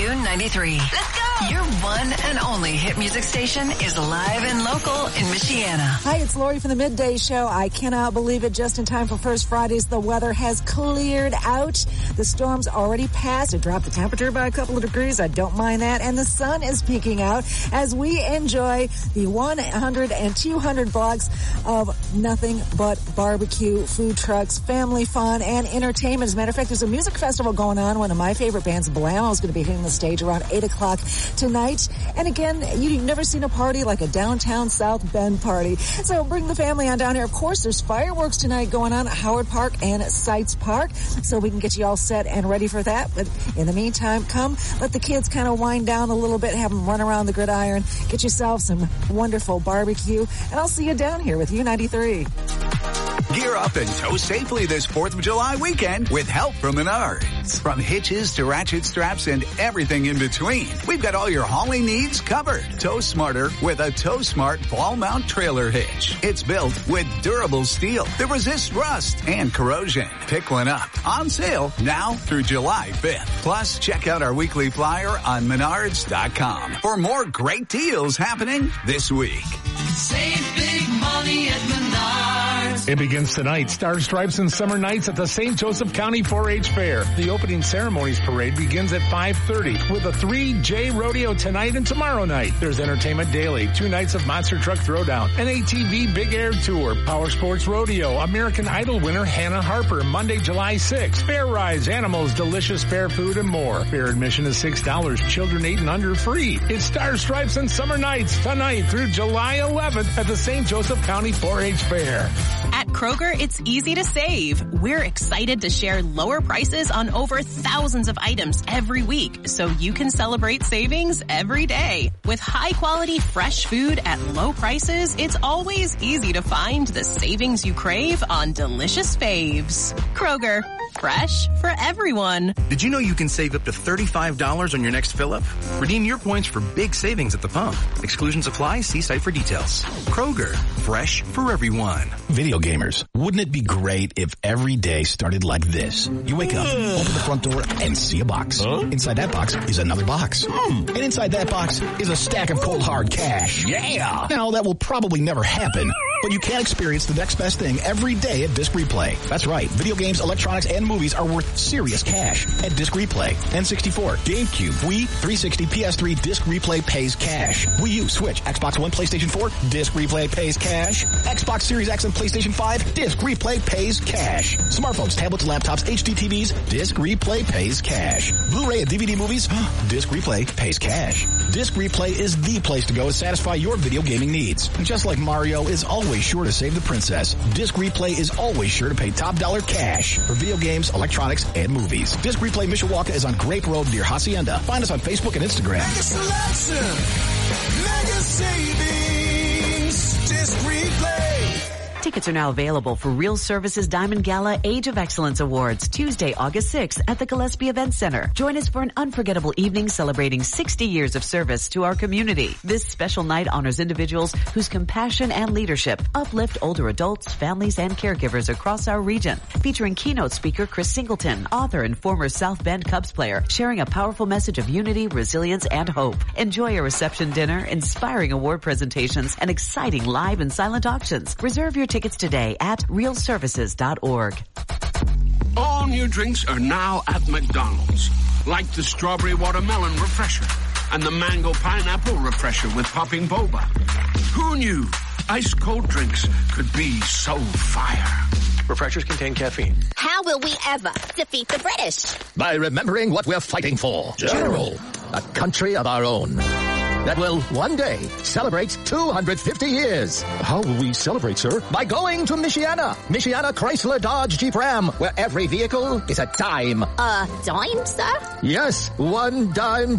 U93. Let's go! Your one and only hit music station is live and local in Michiana. Hi, it's Lori from the Midday Show. I cannot believe it. Just in time for First Fridays, the weather has cleared out. The storm's already passed. It dropped the temperature by a couple of degrees. I don't mind that. And the sun is peeking out as we enjoy the 100 and 200 blocks of nothing but barbecue, food trucks, family fun, and entertainment. As a matter of fact, there's a music festival going on. One of my favorite bands, Blammo, is going to be hitting the stage around 8 o'clock tonight. And again, you've never seen a party like a downtown South Bend party. So bring the family on down here. Of course, there's fireworks tonight going on at Howard Park and Sites Park. So we can get you all set and ready for that. But in the meantime, come let the kids kind of wind down a little bit, have them run around the gridiron, get yourself some wonderful barbecue. And I'll see you down here with U93. Gear up and tow safely this 4th of July weekend with help from Menards. From hitches to ratchet straps and everything in between, we've got all your hauling needs covered. Tow smarter with a Tow Smart ball mount trailer hitch. It's built with durable steel that resists rust and corrosion. Pick one up. On sale now through July 5th. Plus, check out our weekly flyer on Menards.com for more great deals happening this week. Save big money at Menards. It begins tonight. Star Stripes and Summer Nights at the St. Joseph County 4-H Fair. The opening ceremonies parade begins at 5:30 with a 3J rodeo tonight and tomorrow night. There's entertainment daily, 2 nights of Monster Truck Throwdown, an ATV Big Air Tour, Power Sports Rodeo, American Idol winner Hannah Harper, Monday, July 6th, fair rides, animals, delicious fair food, and more. Fair admission is $6. Children 8 and under free. It's Star Stripes and Summer Nights tonight through July 11th at the St. Joseph County 4-H Fair. At Kroger, it's easy to save. We're excited to share lower prices on over thousands of items every week, so you can celebrate savings every day. With high-quality, fresh food at low prices, it's always easy to find the savings you crave on delicious faves. Kroger, fresh for everyone. Did you know you can save up to $35 on your next fill-up? Redeem your points for big savings at the pump. Exclusions apply. See site for details. Kroger, fresh for everyone. Video gamers, wouldn't it be great if every day started like this? You wake up, open the front door, and see a box. Inside that box is another box. And inside that box is a stack of cold hard cash. Yeah! Now, that will probably never happen, but you can experience the next best thing every day at Disc Replay. That's right. Video games, electronics, and movies are worth serious cash at Disc Replay. N64, GameCube, Wii, 360, PS3, Disc Replay pays cash. Wii U, Switch, Xbox One, PlayStation 4, Disc Replay pays cash. Xbox Series X and PlayStation 5, Disc Replay pays cash. Smartphones, tablets, laptops, HD TVs, Disc Replay pays cash. Blu-ray and DVD movies, Disc Replay pays cash. Disc Replay is the place to go to satisfy your video gaming needs. And just like Mario is always sure to save the princess, Disc Replay is always sure to pay top dollar cash for video games, electronics, and movies. Disc Replay Mishawaka is on Grape Road near Hacienda. Find us on Facebook and Instagram. Mega selection, mega savings, Disc Replay. Tickets are now available for Real Services Diamond Gala Age of Excellence Awards, Tuesday, August 6th at the Gillespie Event Center. Join us for an unforgettable evening celebrating 60 years of service to our community. This special night honors individuals whose compassion and leadership uplift older adults, families, and caregivers across our region. Featuring keynote speaker Chris Singleton, author and former South Bend Cubs player, sharing a powerful message of unity, resilience, and hope. Enjoy a reception dinner, inspiring award presentations, and exciting live and silent auctions. Reserve your tickets today at realservices.org. All new drinks are now at McDonald's, like the strawberry watermelon refresher and the mango pineapple refresher with popping boba. Who knew ice cold drinks could be so fire? Refreshers contain caffeine. How will we ever defeat the British? By remembering what we're fighting for. General, a country of our own. That will one day celebrate 250 years. How will we celebrate, sir? By going to Michiana. Michiana Chrysler Dodge Jeep Ram, where every vehicle is a dime. A dime, sir? Yes, one dime